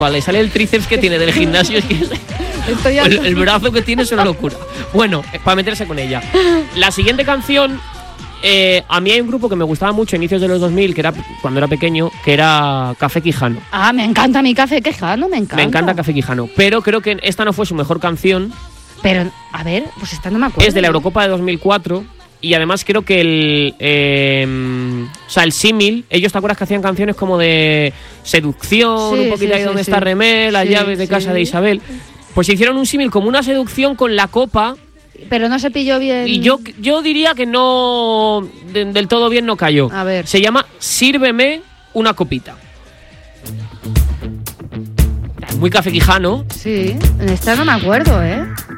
Vale, sale el tríceps que tiene del gimnasio. Es que el brazo que tiene es una locura. Bueno, para meterse con ella. La siguiente canción, a mí hay un grupo que me gustaba mucho a inicios de los 2000, que era cuando era pequeño, que era Café Quijano. Ah, me encanta mi Café Quijano, me encanta. Me encanta Café Quijano, pero creo que esta no fue su mejor canción. Pero, a ver, pues esta no me acuerdo. Es de la Eurocopa de 2004 y además creo que el símil, ellos te acuerdas que hacían canciones como de seducción, un poquito ahí donde está Remé, las llaves de casa de Isabel. Pues hicieron un símil como una seducción con la copa. Pero no se pilló bien. Y yo diría que no, del todo bien no cayó. A ver. Se llama Sírveme una copita. Muy Café Quijano. Sí, en esta no me acuerdo,